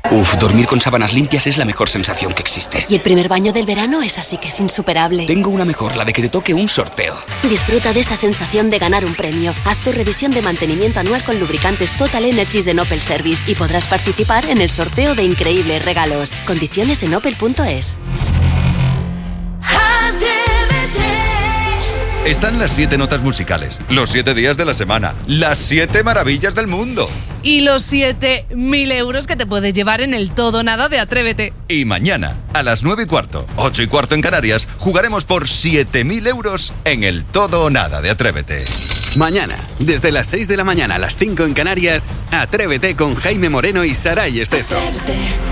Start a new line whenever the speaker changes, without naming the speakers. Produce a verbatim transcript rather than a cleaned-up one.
Uf, dormir con sábanas limpias es la mejor sensación que existe.
Y el primer baño del verano es así que es insuperable.
Tengo una mejor, la de que te toque un sorteo.
Disfruta de esa sensación de ganar un premio. Haz tu revisión de mantenimiento anual con lubricantes Total Energies de Opel Service y podrás participar en el sorteo de increíbles regalos. Condiciones en opel punto es.
Están las siete notas musicales, los siete días de la semana, las siete maravillas del mundo.
Y los siete mil euros que te puedes llevar en el todo o nada de Atrévete.
Y mañana, a las nueve y cuarto, ocho y cuarto en Canarias, jugaremos por siete mil euros en el todo o nada de Atrévete.
Mañana, desde las seis de la mañana a las cinco en Canarias, Atrévete con Jaime Moreno y Saray Esteso.